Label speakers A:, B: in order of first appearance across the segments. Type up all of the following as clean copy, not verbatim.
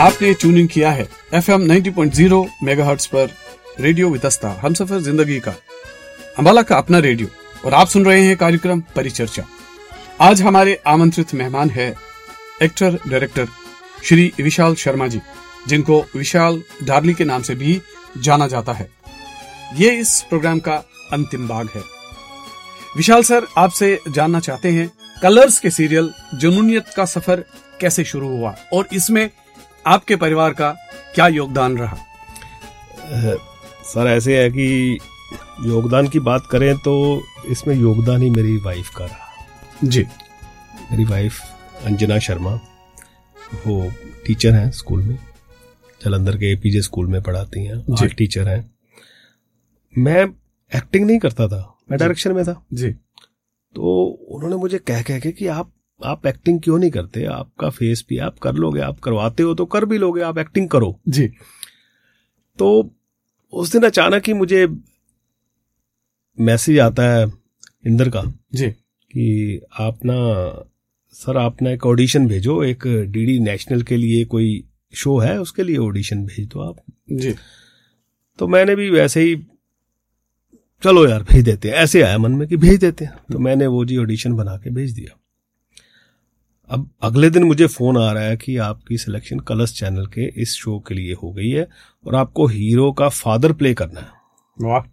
A: आपने ट्यूनिंग किया है FM 90.0 मेगाहर्ट्ज पर रेडियो वितस्ता हमसफर जिंदगी का, अंबाला का अपना रेडियो, और आप सुन रहे हैं कार्यक्रम परिचर्चा। आज हमारे आमंत्रित मेहमान है एक्टर डायरेक्टर श्री विशाल शर्मा जी, जिनको विशाल डार्ली के नाम से भी जाना जाता है। ये इस प्रोग्राम का अंतिम भाग है। विशाल सर आपसे जानना चाहते हैं, कलर्स के सीरियल जुनूनियत का सफर कैसे शुरू हुआ और इसमें आपके परिवार का क्या योगदान रहा?
B: सर ऐसे है कि योगदान की बात करें तो इसमें योगदान ही मेरी वाइफ का रहा
A: जी।
B: मेरी वाइफ अंजना शर्मा, वो टीचर हैं स्कूल में, जालंधर के एपीजे स्कूल में पढ़ाती हैं, आर्ट टीचर हैं। मैं एक्टिंग नहीं करता था, मैं डायरेक्शन में था
A: जी।
B: तो उन्होंने मुझे कह के कि आप एक्टिंग क्यों नहीं करते, आपका फेस भी आप कर लोगे, आप करवाते हो तो कर भी लोगे, आप एक्टिंग करो
A: जी।
B: तो उस दिन अचानक ही मुझे मैसेज आता है इंदर का
A: जी
B: कि आप ना एक ऑडिशन भेजो, एक डीडी नेशनल के लिए कोई शो है, उसके लिए ऑडिशन भेज दो आप
A: जी।
B: तो मैंने भी वैसे ही चलो यार भेज देते हैं, ऐसे आया मन में कि भेज देते हैं। तो मैंने वो जी ऑडिशन बना के भेज दिया। अब अगले दिन मुझे फोन आ रहा है कि आपकी सिलेक्शन कलर्स चैनल के इस शो के लिए हो गई है और आपको हीरो का फादर प्ले करना है।
A: वाह,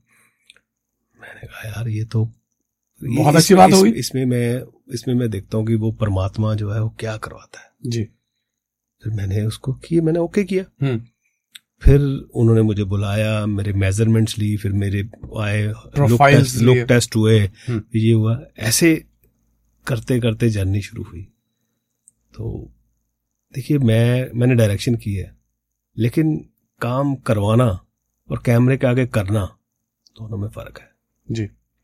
B: मैंने कहा यार ये तो
A: बहुत अच्छी बात हुई।
B: इसमें मैं देखता हूँ कि वो परमात्मा जो है वो क्या करवाता है
A: जी।
B: फिर मैंने ओके किया। फिर उन्होंने मुझे बुलाया, मेरे मेजरमेंट्स ली, फिर मेरे आए लुक टेस्ट हुए, ये हुआ, ऐसे करते करते जर्नी शुरू हुई। तो देखिए मैंने डायरेक्शन की है, लेकिन काम करवाना और कैमरे के आगे करना दोनों में फर्क है
A: जी।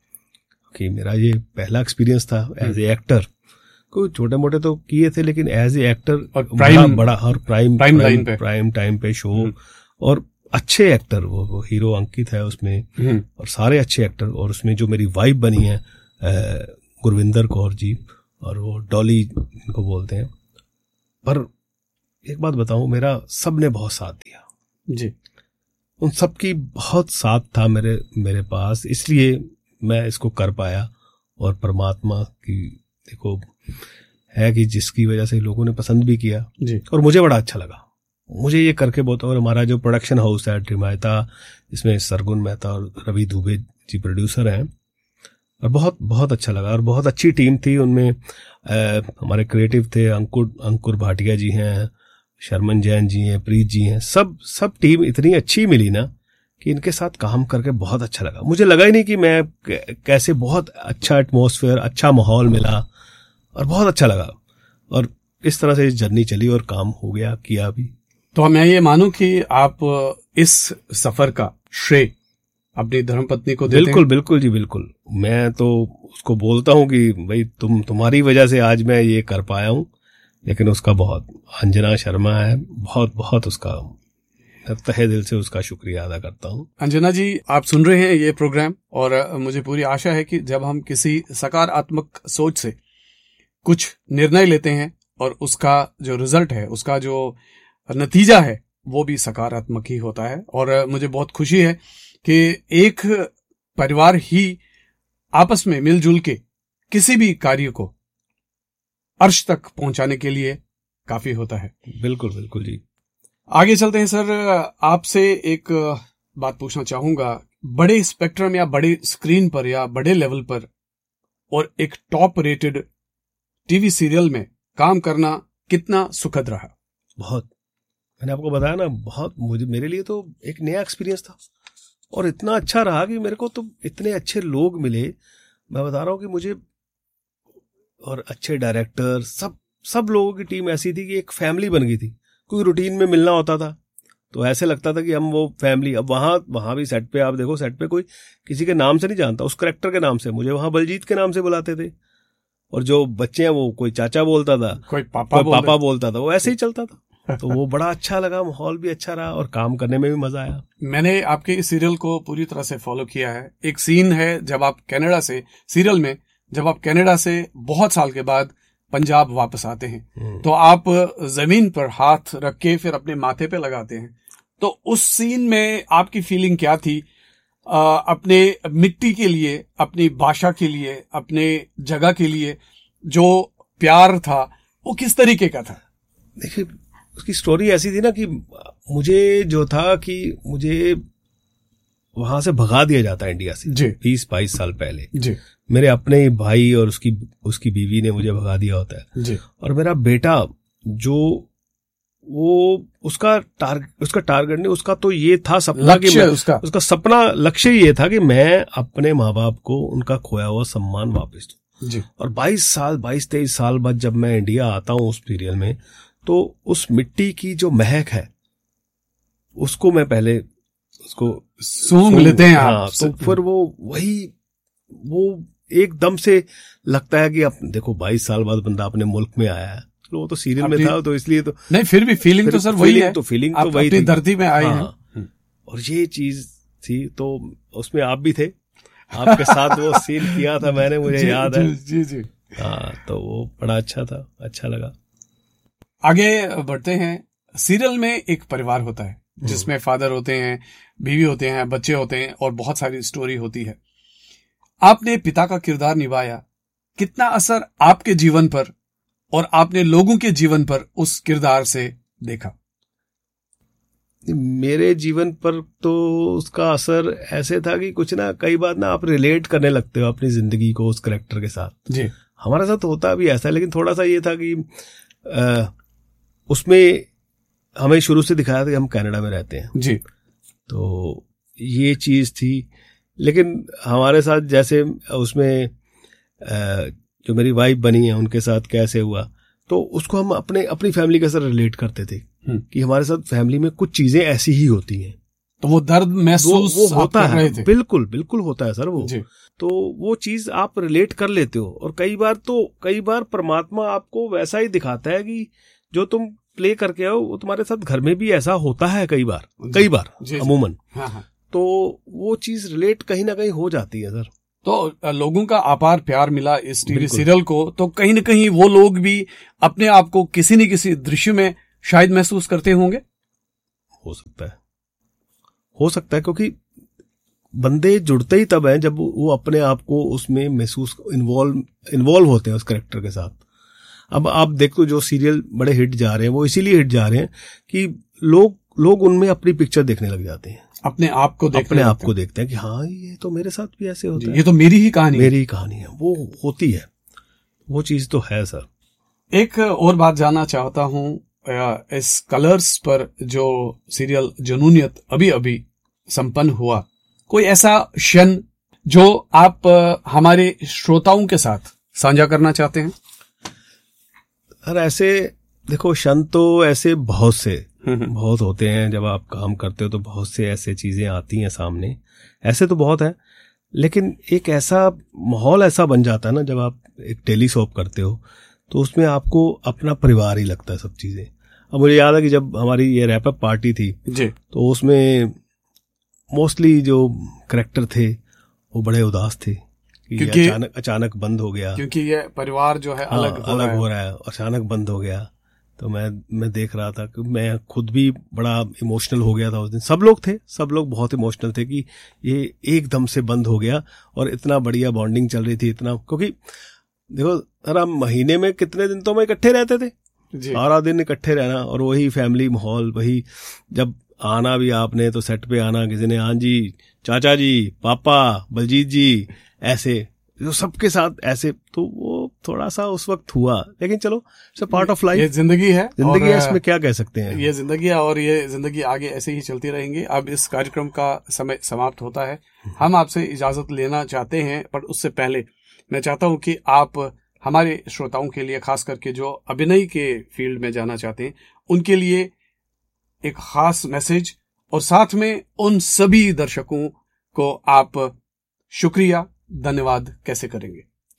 B: कि मेरा ये पहला एक्सपीरियंस था एज ए एक्टर। कोई छोटे मोटे तो किए थे, लेकिन एज ए एक्टर बड़ा और प्राइम टाइम पे शो, और अच्छे एक्टर, वो हीरो अंकित है उसमें और सारे अच्छे एक्टर, और उसमें जो मेरी वाइफ बनी है गुरविंदर कौर जी, और वो डॉली इनको बोलते हैं। पर एक बात बताऊं, मेरा सबने बहुत साथ दिया
A: जी।
B: उन सबकी बहुत साथ था मेरे पास, इसलिए मैं इसको कर पाया। और परमात्मा की देखो है कि जिसकी वजह से लोगों ने पसंद भी किया
A: जी।
B: और मुझे बड़ा अच्छा लगा, मुझे ये करके बहुत। और हमारा जो प्रोडक्शन हाउस है ट्रिमायता, इसमें सरगुन मेहता और रवि दुबे जी प्रोड्यूसर हैं, और बहुत बहुत अच्छा लगा। और बहुत अच्छी टीम थी उनमें। हमारे क्रिएटिव थे अंकुर भाटिया जी हैं, शर्मन जैन जी हैं, प्रीत जी हैं, सब टीम इतनी अच्छी मिली ना कि इनके साथ काम करके बहुत अच्छा लगा। मुझे लगा ही नहीं कि मैं कैसे, बहुत अच्छा एटमॉस्फेयर, अच्छा माहौल मिला और बहुत अच्छा लगा। और इस तरह से जर्नी चली और काम हो गया, किया भी।
A: तो मैं ये मानूं कि आप इस सफर का श्रेय अपनी धर्मपत्नी को देते हैं?
B: बिल्कुल जी, बिल्कुल। मैं तो उसको बोलता हूँ कि भाई तुम्हारी वजह से आज मैं ये कर पाया हूँ, लेकिन उसका बहुत, अंजना शर्मा है, बहुत उसका तहे दिल से उसका शुक्रिया अदा करता हूँ।
A: अंजना जी, आप सुन रहे हैं ये प्रोग्राम, और मुझे पूरी आशा है कि जब हम किसी सकारात्मक सोच से कुछ निर्णय लेते हैं और उसका जो रिजल्ट है, उसका जो नतीजा है, वो भी सकारात्मक ही होता है। और मुझे बहुत खुशी है कि एक परिवार ही आपस में मिलजुल के किसी भी कार्य को अर्श तक पहुंचाने के लिए काफी होता है।
B: बिल्कुल जी।
A: आगे चलते हैं सर। आपसे एक बात पूछना चाहूंगा, बड़े स्पेक्ट्रम या बड़े स्क्रीन पर या बड़े लेवल पर और एक टॉप रेटेड टीवी सीरियल में काम करना कितना सुखद रहा?
B: बहुत, मैंने आपको बताया ना, बहुत। मेरे लिए तो एक नया एक्सपीरियंस था और इतना अच्छा रहा कि मेरे को तो इतने अच्छे लोग मिले, मैं बता रहा हूँ कि मुझे, और अच्छे डायरेक्टर, सब लोगों की टीम ऐसी थी कि एक फैमिली बन गई थी। कोई रूटीन में मिलना होता था तो ऐसे लगता था कि हम वो फैमिली। अब वहां भी सेट पे आप देखो, सेट पे कोई किसी के नाम से नहीं जानता, उस कैरेक्टर के नाम से। मुझे वहां बलजीत के नाम से बुलाते थे, और जो बच्चे हैं वो कोई चाचा बोलता था,
A: कोई पापा
B: बोलता था, वो ऐसे ही चलता था। तो वो बड़ा अच्छा लगा, माहौल भी अच्छा रहा और काम करने में भी मजा आया।
A: मैंने आपके इस सीरियल को पूरी तरह से फॉलो किया है। एक सीन है जब आप कनाडा से, सीरियल में जब आप कनाडा से बहुत साल के बाद पंजाब वापस आते हैं तो आप जमीन पर हाथ रख के फिर अपने माथे पे लगाते हैं, तो उस सीन में आपकी फीलिंग क्या थी? अपने मिट्टी के लिए, अपनी भाषा के लिए, अपने जगह के लिए जो प्यार था वो किस तरीके का था?
B: देखिए, उसकी स्टोरी ऐसी थी ना कि मुझे जो था कि मुझे वहां से भगा दिया जाता है इंडिया से 20-22 साल पहले जी। मेरे अपने भाई और उसकी बीवी ने मुझे भगा दिया होता है जी। और मेरा बेटा जो वो उसका टारगेट नहीं, उसका तो ये था सपना कि उसका सपना लक्ष्य ये था कि मैं अपने माँ बाप को उनका खोया हुआ सम्मान वापस दूं जी। और 22-23 साल बाद जब मैं इंडिया आता हूँ उस पीरियड में, तो उस मिट्टी की जो महक है उसको मैं पहले उसको
A: सूंघ लेते हैं
B: आप। तो फिर वो एकदम से लगता है कि अब देखो 22 साल बाद बंदा अपने मुल्क में आया है। वो तो सीरियल में था तो इसलिए तो
A: नहीं, फिर भी फीलिंग तो सर वही है,
B: तो फीलिंग तो
A: वही थी, धरती में आए हैं।
B: और ये चीज थी, तो उसमें आप भी थे, आपके साथ वो सीन किया था मैंने, मुझे याद है
A: जी।
B: हाँ, तो वो बड़ा अच्छा था, अच्छा लगा।
A: आगे बढ़ते हैं। सीरियल में एक परिवार होता है जिसमें फादर होते हैं, बीवी होते हैं, बच्चे होते हैं और बहुत सारी स्टोरी होती है। आपने पिता का किरदार निभाया, कितना असर आपके जीवन पर और आपने लोगों के जीवन पर उस किरदार से देखा?
B: मेरे जीवन पर तो उसका असर ऐसे था कि कुछ ना, कई बार ना आप रिलेट करने लगते हो अपनी जिंदगी को उस कैरेक्टर के साथ जी। हमारे साथ होता भी ऐसा है, लेकिन थोड़ा सा ये था कि उसमें हमें शुरू से दिखाया था कि हम कनाडा में रहते हैं जी, तो ये चीज थी। लेकिन हमारे साथ जैसे उसमें जो मेरी वाइफ बनी है उनके साथ कैसे हुआ, तो उसको हम अपनी फैमिली के साथ रिलेट करते थे कि हमारे साथ फैमिली में कुछ चीजें ऐसी ही होती हैं,
A: तो वो दर्द महसूस
B: वो होता है, बिल्कुल होता है सर वो। तो वो चीज आप रिलेट कर लेते हो, और कई बार परमात्मा आपको वैसा ही दिखाता है कि जो तुम प्ले करके आओ वो तुम्हारे साथ घर में भी ऐसा होता है कई बार अमूमन। तो वो चीज रिलेट कहीं ना कहीं हो जाती है सर।
A: तो लोगों का अपार प्यार मिला इस टीवी सीरियल को, तो कहीं न कहीं वो लोग भी अपने आप को किसी न किसी दृश्य में शायद महसूस करते होंगे।
B: हो सकता है क्योंकि बंदे जुड़ते ही तब हैं जब वो अपने आप को उसमें महसूस इन्वॉल्व होते हैं उस कैरेक्टर के साथ। अब आप देखो जो सीरियल बड़े हिट जा रहे हैं वो इसीलिए हिट जा रहे हैं कि लोग उनमें अपनी पिक्चर देखने लग जाते हैं,
A: अपने आप को
B: देखते हैं कि हाँ ये तो मेरे साथ भी ऐसे होता है,
A: ये तो मेरी ही कहानी
B: है। वो होती है, वो चीज तो है सर।
A: एक और बात जानना चाहता हूँ, इस कलर्स पर जो सीरियल जुनूनियत अभी संपन्न हुआ, कोई ऐसा क्षण जो आप हमारे श्रोताओं के साथ साझा करना चाहते हैं?
B: सर ऐसे देखो, क्षण तो ऐसे बहुत होते हैं, जब आप काम करते हो तो बहुत से ऐसे चीजें आती हैं सामने, ऐसे तो बहुत है। लेकिन एक ऐसा माहौल ऐसा बन जाता है ना जब आप एक टेलीसोप करते हो, तो उसमें आपको अपना परिवार ही लगता है सब चीजें। अब मुझे याद है कि जब हमारी ये रैप अप पार्टी थी जी, तो उसमें मोस्टली जो कैरेक्टर थे वो बड़े उदास थे क्योंकि अचानक बंद हो गया,
A: क्योंकि ये परिवार जो है अलग
B: हो रहा है, अचानक बंद हो गया। तो मैं देख रहा था कि मैं खुद भी बड़ा इमोशनल हो गया था उस दिन। सब लोग बहुत इमोशनल थे कि ये एकदम से बंद हो गया, और इतना बढ़िया बॉन्डिंग चल रही थी, इतना, क्योंकि देखो सर हम महीने में कितने दिन तो हम इकट्ठे रहते थे, सारा दिन इकट्ठे रहना, और वही फैमिली माहौल, वही जब आना भी आपने तो सेट पे आना, किसी ने हाँ जी, चाचा जी, पापा, बलजीत जी, ऐसे जो सबके साथ ऐसे, तो वो थोड़ा सा उस वक्त हुआ। लेकिन चलो, इट्स पार्ट ऑफ लाइफ,
A: ये जिंदगी है,
B: इसमें क्या कह सकते हैं,
A: ये जिंदगी है और ये जिंदगी आगे ऐसे ही चलती रहेंगी। अब इस कार्यक्रम का समय समाप्त होता है, हम आपसे इजाजत लेना चाहते हैं, पर उससे पहले मैं चाहता हूं कि आप हमारे श्रोताओं के लिए, खास करके जो अभिनय के फील्ड में जाना चाहते हैं, उनके लिए एक खास मैसेज, और साथ में उन सभी दर्शकों को आप शुक्रिया, धन्यवाद कैसे करेंगे?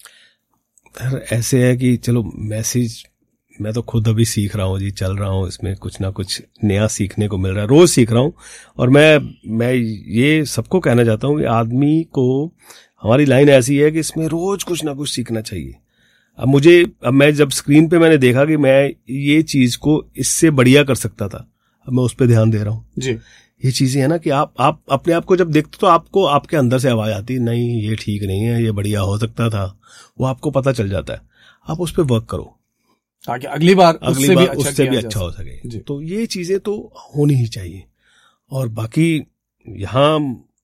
B: ऐसे है कि चलो मैसेज, मैं तो खुद अभी सीख रहा हूँ जी, चल रहा हूँ इसमें, कुछ ना कुछ नया सीखने को मिल रहा है, रोज सीख रहा हूँ। और मैं ये सबको कहना चाहता हूँ कि आदमी को, हमारी लाइन ऐसी है कि इसमें रोज कुछ ना कुछ सीखना चाहिए। अब मैं जब स्क्रीन पे मैंने देखा कि मैं ये चीज को इससे बढ़िया कर सकता था, अब मैं उस पर ध्यान दे रहा हूँ
A: जी।
B: ये चीजें है ना कि आप अपने आप को जब देखते तो आपको आपके अंदर से आवाज आती, नहीं ये ठीक नहीं है, ये बढ़िया हो सकता था, वो आपको पता चल जाता है। आप उस पर वर्क करो
A: ताकि अगली बार उससे भी अच्छा
B: हो सके। तो ये चीजें तो होनी ही चाहिए। और बाकी यहाँ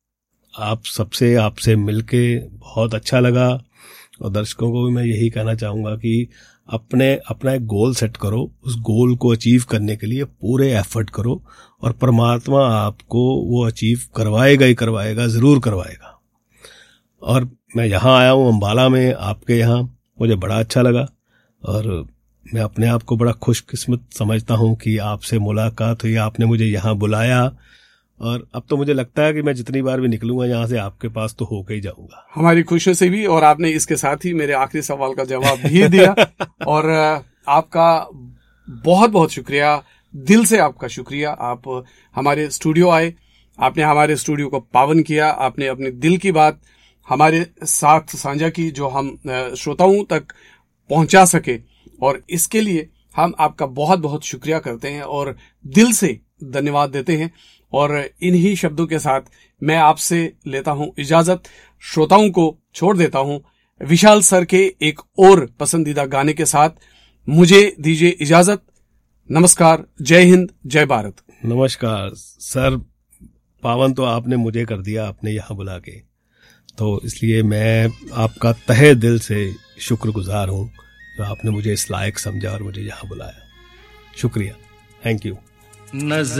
B: आपसे मिलके बहुत अच्छा लगा, और दर्शकों को भी मैं यही कहना चाहूंगा कि अपना एक गोल सेट करो, उस गोल को अचीव करने के लिए पूरे एफर्ट करो, और परमात्मा आपको वो अचीव करवाएगा ही करवाएगा, जरूर करवाएगा। और मैं यहाँ आया हूँ अम्बाला में, आपके यहाँ, मुझे बड़ा अच्छा लगा, और मैं अपने आप को बड़ा खुशकिस्मत समझता हूँ कि आपसे मुलाकात हुई, आपने मुझे यहाँ बुलाया, और अब तो मुझे लगता है कि मैं जितनी बार भी निकलूंगा यहाँ से आपके पास तो होके ही जाऊंगा।
A: हमारी खुशी से भी, और आपने इसके साथ ही मेरे आखिरी सवाल का जवाब भी दिया। और आपका बहुत बहुत शुक्रिया, दिल से आपका शुक्रिया। आप हमारे स्टूडियो आए, आपने हमारे स्टूडियो को पावन किया, आपने अपने दिल की बात हमारे साथ साझा की, जो हम श्रोताओं तक पहुंचा सके, और इसके लिए हम आपका बहुत बहुत शुक्रिया करते हैं और दिल से धन्यवाद देते हैं। और इन्हीं शब्दों के साथ मैं आपसे लेता हूं इजाजत, श्रोताओं को छोड़ देता हूं विशाल सर के एक और पसंदीदा गाने के साथ। मुझे दीजिए इजाजत। नमस्कार, जय हिंद, जय भारत।
B: नमस्कार सर, पावन तो आपने मुझे कर दिया, आपने यहाँ बुला के, तो इसलिए मैं आपका तहे दिल से शुक्रगुजार हूँ जो आपने मुझे इस लायक समझा और मुझे यहाँ बुलाया। शुक्रिया, थैंक यू।
C: नजर